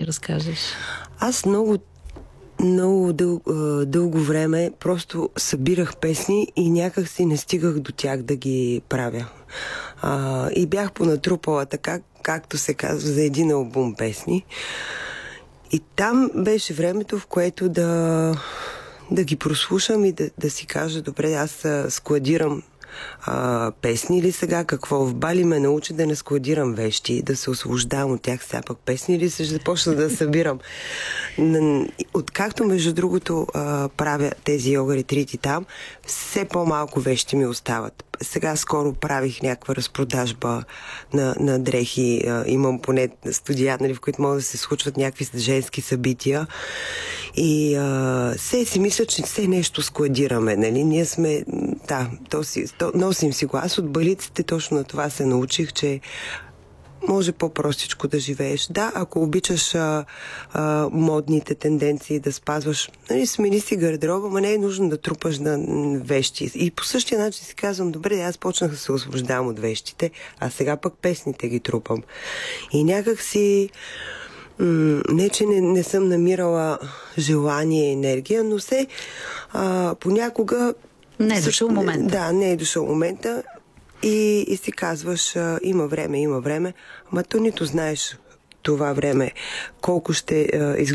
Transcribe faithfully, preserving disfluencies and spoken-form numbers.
разкажеш? Аз много много дъл, дълго време просто събирах песни и някак си не стигах до тях да ги правя. А, и бях понатрупала така, както се казва, за един албум песни. И там беше времето, в което да, да ги прослушам и да, да си кажа, добре, аз складирам а, песни или сега какво? В Бали ме научи да не складирам вещи, да се освобождавам от тях, сега пък песни или ще започна да събирам. Откакто, между другото, а, правя тези йога ретрити там, все по-малко вещи ми остават. Сега скоро правих някаква разпродажба на, на дрехи. А, имам поне студия, нали, в които могат да се случват някакви женски събития. И а, все си мисля, че все нещо складираме. Нали? Ние сме... Да, то си, то, носим си го. Аз от балиците точно на това се научих, че може по-простичко да живееш. Да, ако обичаш а, а, модните тенденции, да спазваш, нали, смени си гардероба, но не е нужно да трупаш на вещи. И по същия начин си казвам, добре, аз почнах да се освобождавам от вещите, а сега пък песните ги трупам. И някак си м- не, че не, не съм намирала желание и енергия, но се а, понякога... Не е дошъл момента. Да, не е дошъл момента. И, и си казваш, а, има време, има време, ама то нито знаеш това време колко ще а, изглежда